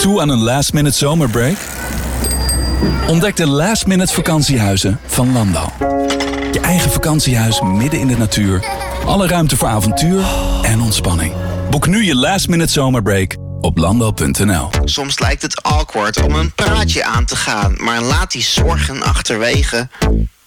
Toe aan een last-minute zomerbreak? Ontdek de last-minute vakantiehuizen van Landal. Je eigen vakantiehuis midden in de natuur. Alle ruimte voor avontuur en ontspanning. Boek nu je last-minute zomerbreak op landal.nl. Soms lijkt het awkward om een praatje aan te gaan, maar laat die zorgen achterwege.